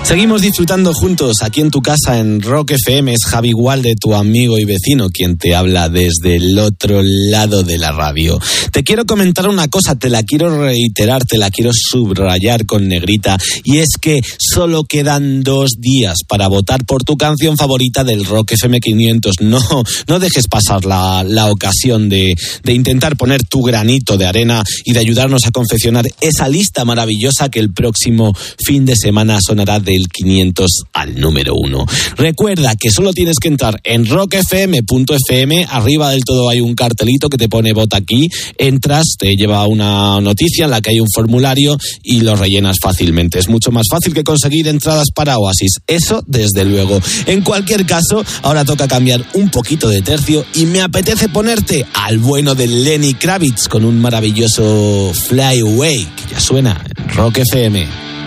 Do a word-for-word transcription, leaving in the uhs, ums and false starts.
Seguimos disfrutando juntos aquí en tu casa en Rock F M. Es Javi Gualde, tu amigo y vecino, quien te habla desde el otro lado de la radio. Te quiero comentar una cosa, te la quiero reiterar, te la quiero subrayar con negrita, y es que solo quedan dos días para votar por tu canción favorita del Rock F M quinientos. No, no dejes pasar la, la ocasión de, de intentar poner tu granito de arena y de ayudarnos a confeccionar esa lista maravillosa que el próximo fin de semana sonará del quinientos al número uno. Recuerda que solo tienes que entrar en rock f m punto f m, arriba del todo hay un cartelito que te pone vota aquí, entras, te lleva a una noticia en la que hay un formulario y lo rellenas fácilmente. Es mucho más fácil que conseguir entradas para Oasis, eso desde luego. En cualquier caso, ahora toca cambiar un poquito de tercio y me apetece ponerte al bueno de Lenny Kravitz con un maravilloso Fly Away, que ya suena en Rock F M.